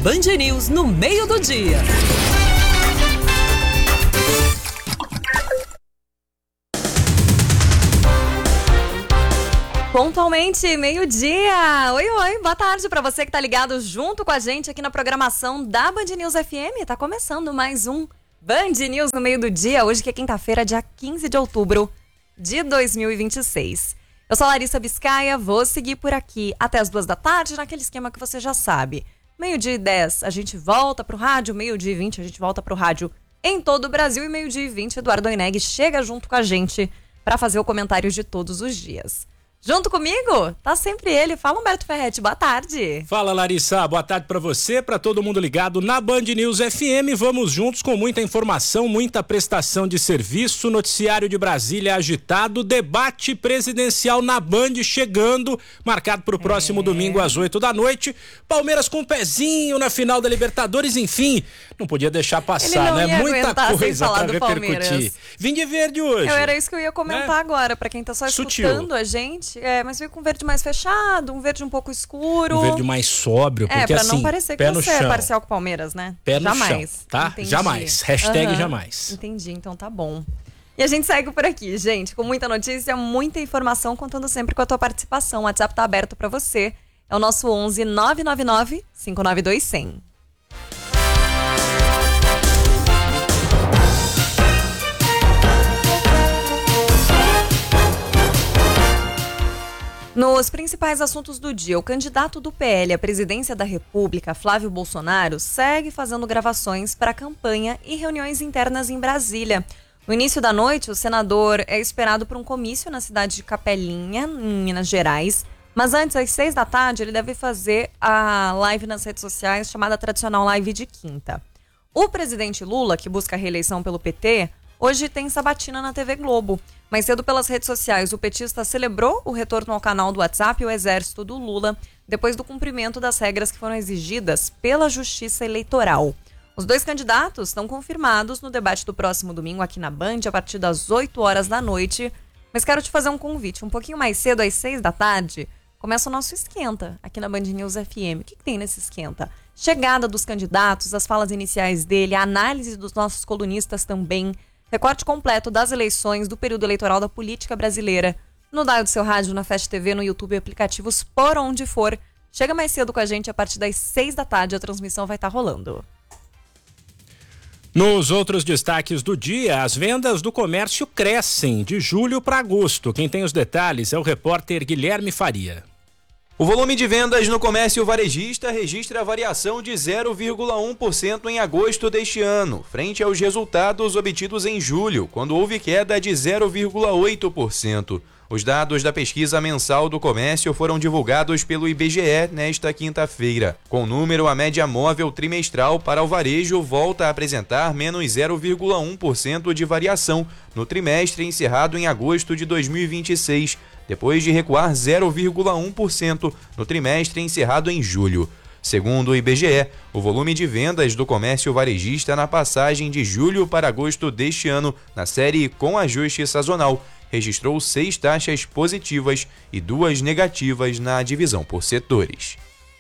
Band News no meio do dia. Pontualmente, meio-dia. Oi, boa tarde para você que tá ligado junto com a gente aqui na programação da Band News FM. Tá começando mais um Band News no meio do dia, hoje que é quinta-feira, dia 15 de outubro de 2026. Eu sou a Larissa Biscaia, vou seguir por aqui até as 2 da tarde, naquele esquema que você já sabe. Meio-dia e 10, a gente volta pro rádio, meio-dia e 20, a gente volta pro rádio em todo o Brasil, e meio-dia e 20, Eduardo Oineg chega junto com a gente para fazer o comentário de todos os dias. Junto comigo, tá sempre ele. Fala, Humberto Ferretti, boa tarde. Fala, Larissa, boa tarde pra você, pra todo mundo ligado na Band News FM. Vamos juntos com muita informação, muita prestação de serviço, noticiário de Brasília agitado, debate presidencial na Band chegando, marcado pro próximo domingo às 8 da noite. Palmeiras com um pezinho na final da Libertadores, enfim, não podia deixar passar, né? Muita coisa pra repercutir. Vim de verde hoje. Era isso que eu ia comentar agora, pra quem tá só escutando a gente. Mas veio com um verde mais fechado, um verde um pouco escuro. Um verde mais sóbrio, porque pra assim, não parecer que você é parcial com o Palmeiras, né? Pé no jamais, chão, tá? Entendi. Jamais. Hashtag jamais. Entendi, então tá bom. E a gente segue por aqui, gente, com muita notícia, muita informação, contando sempre com a tua participação. O WhatsApp tá aberto pra você. É o nosso 11 999 592 100. Nos principais assuntos do dia, o candidato do PL à presidência da República, Flávio Bolsonaro, segue fazendo gravações para a campanha e reuniões internas em Brasília. No início da noite, o senador é esperado por um comício na cidade de Capelinha, em Minas Gerais. Mas antes, às 6 da tarde, ele deve fazer a live nas redes sociais, chamada tradicional live de quinta. O presidente Lula, que busca a reeleição pelo PT, hoje tem sabatina na TV Globo. Mais cedo, pelas redes sociais, o petista celebrou o retorno ao canal do WhatsApp e o exército do Lula, depois do cumprimento das regras que foram exigidas pela Justiça Eleitoral. Os dois candidatos estão confirmados no debate do próximo domingo aqui na Band, a partir das 8 horas da noite. Mas quero te fazer um convite. Um pouquinho mais cedo, às 6 da tarde, começa o nosso esquenta aqui na Band News FM. O que tem nesse esquenta? Chegada dos candidatos, as falas iniciais dele, a análise dos nossos colunistas também, recorte completo das eleições do período eleitoral da política brasileira, no dial do seu rádio, na Fast TV, no YouTube e aplicativos, por onde for. Chega mais cedo com a gente, a partir das 6 da tarde a transmissão vai estar rolando. Nos outros destaques do dia, as vendas do comércio crescem de julho para agosto. Quem tem os detalhes é o repórter Guilherme Faria. O volume de vendas no comércio varejista registra variação de 0,1% em agosto deste ano, frente aos resultados obtidos em julho, quando houve queda de 0,8%. Os dados da pesquisa mensal do comércio foram divulgados pelo IBGE nesta quinta-feira. Com o número, a média móvel trimestral para o varejo volta a apresentar menos 0,1% de variação no trimestre encerrado em agosto de 2026, depois de recuar 0,1% no trimestre encerrado em julho. Segundo o IBGE, o volume de vendas do comércio varejista na passagem de julho para agosto deste ano, na série com ajuste sazonal, registrou 6 taxas positivas e 2 negativas na divisão por setores.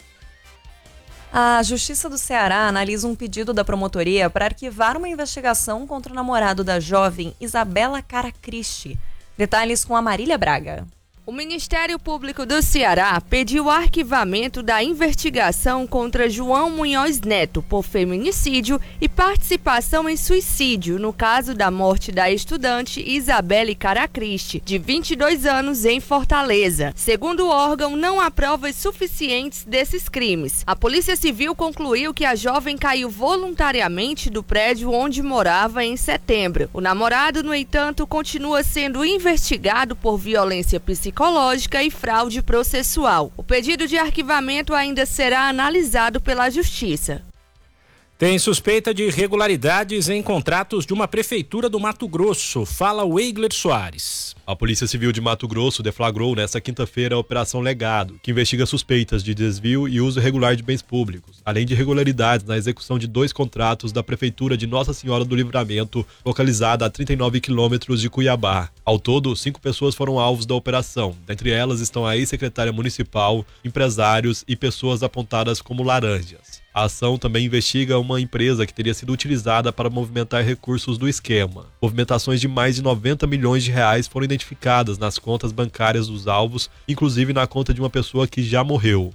A Justiça do Ceará analisa um pedido da promotoria para arquivar uma investigação contra o namorado da jovem Isabela Caracristi. Detalhes com a Marília Braga. O Ministério Público do Ceará pediu o arquivamento da investigação contra João Munhoz Neto por feminicídio e participação em suicídio no caso da morte da estudante Isabelle Caracristi, de 22 anos, em Fortaleza. Segundo o órgão, não há provas suficientes desses crimes. A Polícia Civil concluiu que a jovem caiu voluntariamente do prédio onde morava em setembro. O namorado, no entanto, continua sendo investigado por violência psicológica e fraude processual. O pedido de arquivamento ainda será analisado pela Justiça. Tem suspeita de irregularidades em contratos de uma prefeitura do Mato Grosso. Fala o Eigler Soares. A Polícia Civil de Mato Grosso deflagrou nesta quinta-feira a Operação Legado, que investiga suspeitas de desvio e uso irregular de bens públicos, além de irregularidades na execução de 2 contratos da Prefeitura de Nossa Senhora do Livramento, localizada a 39 quilômetros de Cuiabá. Ao todo, 5 pessoas foram alvos da operação. Dentre elas estão a ex-secretária municipal, empresários e pessoas apontadas como laranjas. A ação também investiga uma empresa que teria sido utilizada para movimentar recursos do esquema. Movimentações de mais de 90 milhões de reais foram identificadas nas contas bancárias dos alvos, inclusive na conta de uma pessoa que já morreu.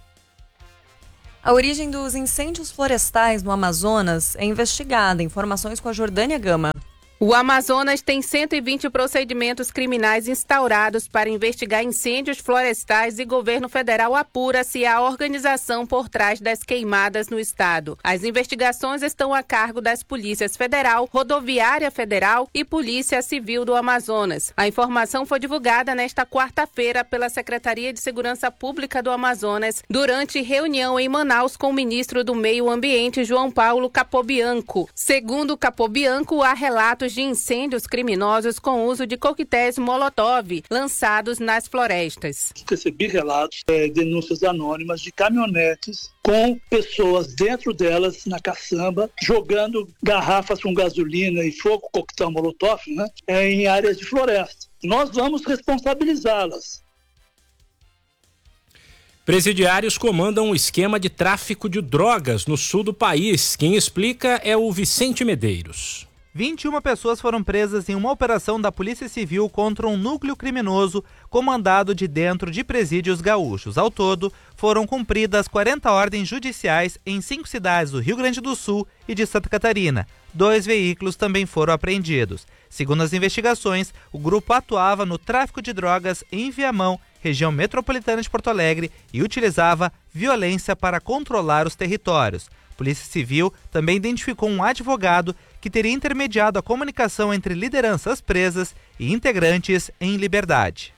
A origem dos incêndios florestais no Amazonas é investigada. Informações com a Jordânia Gama. O Amazonas tem 120 procedimentos criminais instaurados para investigar incêndios florestais e governo federal apura se há organização por trás das queimadas no estado. As investigações estão a cargo das Polícias Federal, Rodoviária Federal e Polícia Civil do Amazonas. A informação foi divulgada nesta quarta-feira pela Secretaria de Segurança Pública do Amazonas durante reunião em Manaus com o ministro do Meio Ambiente, João Paulo Capobianco. Segundo Capobianco, há relatos de incêndios criminosos com uso de coquetéis Molotov lançados nas florestas. Recebi relatos, denúncias anônimas de caminhonetes com pessoas dentro delas na caçamba, jogando garrafas com gasolina e fogo, coquetel Molotov, em áreas de floresta. Nós vamos responsabilizá-las. Presidiários comandam um esquema de tráfico de drogas no sul do país. Quem explica é o Vicente Medeiros. 21 pessoas foram presas em uma operação da Polícia Civil contra um núcleo criminoso comandado de dentro de presídios gaúchos. Ao todo, foram cumpridas 40 ordens judiciais em 5 cidades do Rio Grande do Sul e de Santa Catarina. 2 veículos também foram apreendidos. Segundo as investigações, o grupo atuava no tráfico de drogas em Viamão, região metropolitana de Porto Alegre, e utilizava violência para controlar os territórios. A Polícia Civil também identificou um advogado que teria intermediado a comunicação entre lideranças presas e integrantes em liberdade.